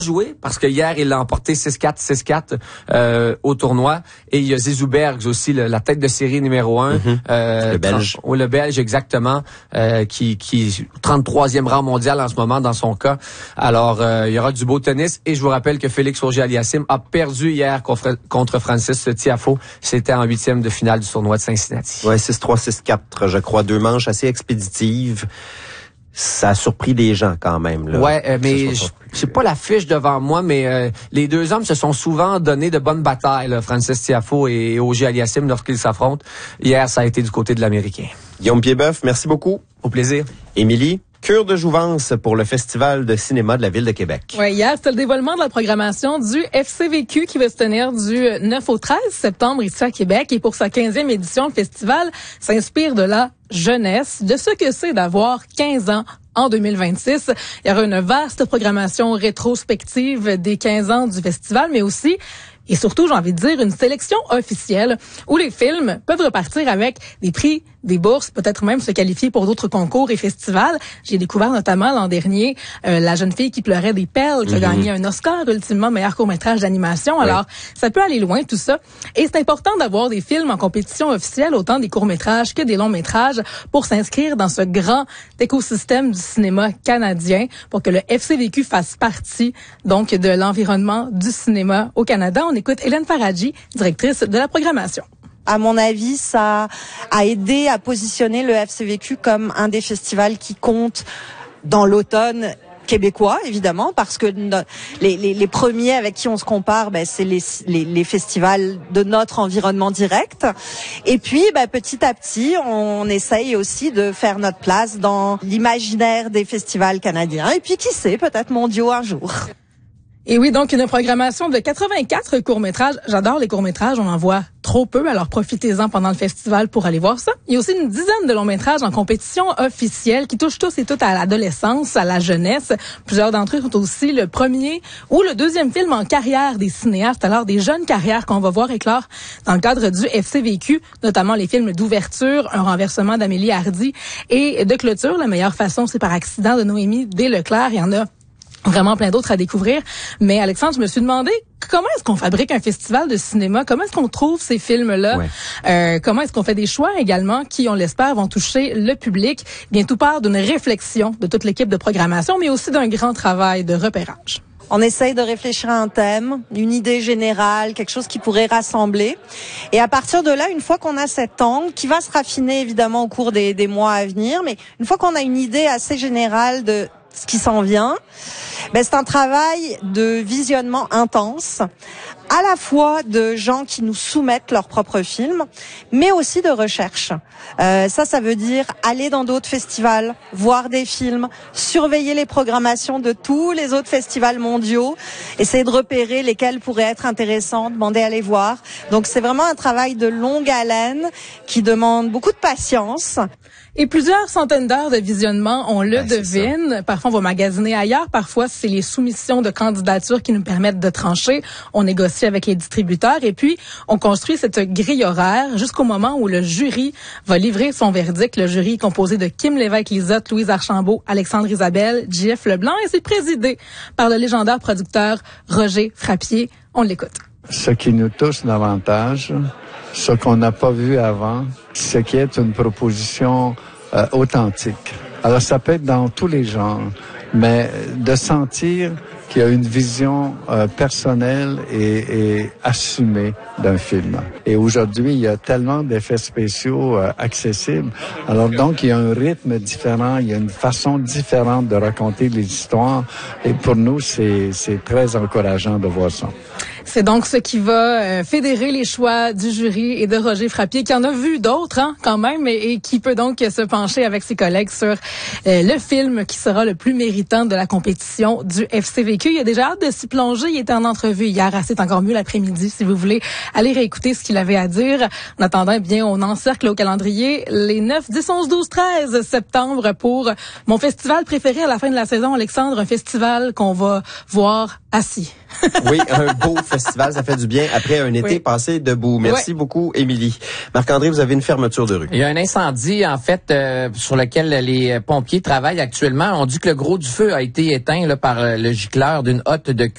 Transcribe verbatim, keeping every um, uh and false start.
joué parce que hier il l'a emporté six quatre six quatre euh, au tournoi, et il y a Zizou Bergs aussi, le, la tête de série numéro un, mm-hmm. euh, le Belge, trente, le Belge exactement, euh, qui qui trente-troisième rang mondial en ce moment dans son cas. Alors euh, il y aura du beau tennis, et je vous rappelle que Félix Auger-Aliassime a perdu hier contre, contre Francis Tiafoe. C'était en huitième de finale du tournoi de Cincinnati. Ouais, six trois six quatre, je crois, deux manches assez expéditives. Ça a surpris les gens quand même, là. Ouais, euh, mais j'ai pas la fiche devant moi, mais euh, les deux hommes se sont souvent donné de bonnes batailles, là, Francis Tiafoe et Auger-Aliassime, lorsqu'ils s'affrontent. Hier, ça a été du côté de l'Américain. Guillaume Piedboeuf, merci beaucoup. Au plaisir. Émilie, cure de jouvence pour le Festival de cinéma de la Ville de Québec. Oui, hier, c'était le dévoilement de la programmation du F C V Q qui va se tenir du neuf au treize septembre ici à Québec. Et pour sa quinzième édition, le festival s'inspire de la jeunesse, de ce que c'est d'avoir quinze ans en deux mille vingt-six. Il y aura une vaste programmation rétrospective des quinze ans du festival, mais aussi et surtout, j'ai envie de dire, une sélection officielle où les films peuvent repartir avec des prix, des bourses, peut-être même se qualifier pour d'autres concours et festivals. J'ai découvert notamment l'an dernier euh, La jeune fille qui pleurait des perles, qui mm-hmm. a gagné un Oscar, ultimement, meilleur court-métrage d'animation. Oui. Alors, ça peut aller loin, tout ça. Et c'est important d'avoir des films en compétition officielle, autant des courts-métrages que des longs-métrages, pour s'inscrire dans ce grand écosystème du cinéma canadien, pour que le F C V Q fasse partie, donc, de l'environnement du cinéma au Canada. On écoute Hélène Faradji, directrice de la programmation. À mon avis, ça a aidé à positionner le F C V Q comme un des festivals qui compte dans l'automne québécois, évidemment, parce que les, les, les premiers avec qui on se compare, ben, c'est les, les, les festivals de notre environnement direct. Et puis, ben, petit à petit, on essaye aussi de faire notre place dans l'imaginaire des festivals canadiens. Et puis, qui sait, peut-être mondiaux un jour. Et oui, donc une programmation de quatre-vingt-quatre courts-métrages. J'adore les courts-métrages, on en voit trop peu, alors profitez-en pendant le festival pour aller voir ça. Il y a aussi une dizaine de longs-métrages en compétition officielle qui touchent tous et toutes à l'adolescence, à la jeunesse. Plusieurs d'entre eux sont aussi le premier ou le deuxième film en carrière des cinéastes, alors des jeunes carrières qu'on va voir éclore dans le cadre du F C V Q, notamment les films d'ouverture, Un renversement d'Amélie Hardy, et de clôture, La meilleure façon, c'est par accident de Noémie Desleclerc. Il y en a vraiment plein d'autres à découvrir. Mais Alexandre, je me suis demandé comment est-ce qu'on fabrique un festival de cinéma? Comment est-ce qu'on trouve ces films-là? Ouais. Euh, comment est-ce qu'on fait des choix également qui, on l'espère, vont toucher le public? Bien, tout part d'une réflexion de toute l'équipe de programmation, mais aussi d'un grand travail de repérage. On essaye de réfléchir à un thème, une idée générale, quelque chose qui pourrait rassembler. Et à partir de là, une fois qu'on a cet angle, qui va se raffiner évidemment au cours des, des mois à venir, mais une fois qu'on a une idée assez générale de ce qui s'en vient, ben c'est un travail de visionnement intense, à la fois de gens qui nous soumettent leurs propres films, mais aussi de recherche. Euh, ça, ça veut dire aller dans d'autres festivals, voir des films, surveiller les programmations de tous les autres festivals mondiaux, essayer de repérer lesquels pourraient être intéressants, demander à les voir. Donc c'est vraiment un travail de longue haleine qui demande beaucoup de patience. Et plusieurs centaines d'heures de visionnement, on le ben, devine. Parfois, on va magasiner ailleurs. Parfois, c'est les soumissions de candidatures qui nous permettent de trancher. On négocie avec les distributeurs et puis on construit cette grille horaire jusqu'au moment où le jury va livrer son verdict. Le jury est composé de Kim Lévesque-Lisotte, Louise Archambault, Alexandre Isabelle, J F Leblanc, et c'est présidé par le légendaire producteur Roger Frappier. On l'écoute. Ce qui nous touche davantage, ce qu'on n'a pas vu avant, ce qui est une proposition euh, authentique. Alors, ça peut être dans tous les genres, mais de sentir qu'il y a une vision euh, personnelle et, et assumée d'un film. Et aujourd'hui, il y a tellement d'effets spéciaux euh, accessibles. Alors donc, il y a un rythme différent, il y a une façon différente de raconter les histoires. Et pour nous, c'est, c'est très encourageant de voir ça. C'est donc ce qui va euh, fédérer les choix du jury et de Roger Frappier, qui en a vu d'autres hein, quand même, et, et qui peut donc se pencher avec ses collègues sur euh, le film qui sera le plus méritant de la compétition du F C V Q. Il a déjà hâte de s'y plonger. Il était en entrevue hier à C'est encore mieux l'après-midi, si vous voulez aller réécouter ce qu'il avait à dire. En attendant, eh bien, on encercle au calendrier les neuf, dix, onze, douze, treize septembre pour mon festival préféré à la fin de la saison, Alexandre, un festival qu'on va voir assis. Oui, un beau festival, ça fait du bien après un été oui. passé debout. Merci oui. beaucoup, Émilie. Marc-André, vous avez une fermeture de rue. Il y a un incendie, en fait, euh, sur lequel les pompiers travaillent actuellement. On dit que le gros du feu a été éteint là, par le gicleur d'une hotte de